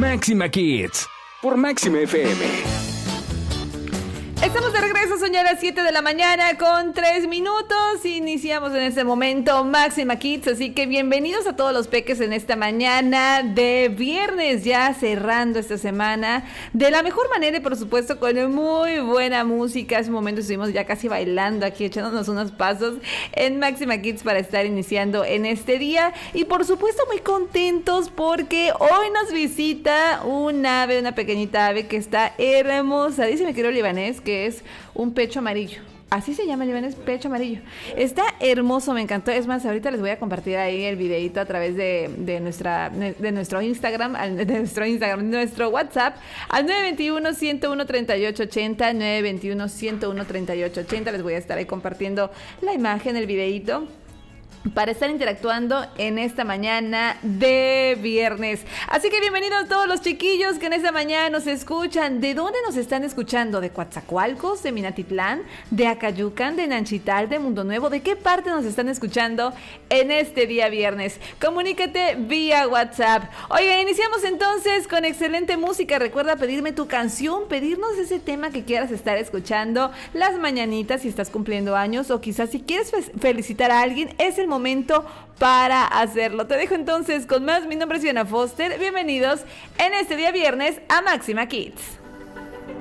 Máxima Kids por Máxima FM. Estamos de regreso, son ya las 7 de la mañana con 3 minutos. Iniciamos en este momento Máxima Kids, así que bienvenidos a todos los peques en esta mañana de viernes, ya cerrando esta semana de la mejor manera y por supuesto con muy buena música. Hace un momento estuvimos ya casi bailando aquí, echándonos unos pasos en Máxima Kids para estar iniciando en este día. Y por supuesto muy contentos porque hoy nos visita un ave, una pequeñita ave que está hermosa. Dice mi querido libanés que es un pecho amarillo. Así se llama, Libanés, pecho amarillo. Está hermoso, me encantó. Es más, ahorita les voy a compartir ahí el videito a través de nuestro Instagram, nuestro WhatsApp, al 921-101-3880, 921-101-3880. Les voy a estar ahí compartiendo la imagen, el videito, para estar interactuando en esta mañana de viernes. Así que bienvenidos todos los chiquillos que en esta mañana nos escuchan. ¿De dónde nos están escuchando? ¿De Coatzacoalcos? ¿De Minatitlán? ¿De Acayucan? ¿De Nanchital? ¿De Mundo Nuevo? ¿De qué parte nos están escuchando en este día viernes? Comunícate vía WhatsApp. Oiga, iniciamos entonces con excelente música. Recuerda pedirme tu canción, pedirnos ese tema que quieras estar escuchando las mañanitas si estás cumpliendo años, o quizás si quieres felicitar a alguien, es el momento para hacerlo. Te dejo entonces con más. Mi nombre es Diana Foster. Bienvenidos en este día viernes a Máxima Kids.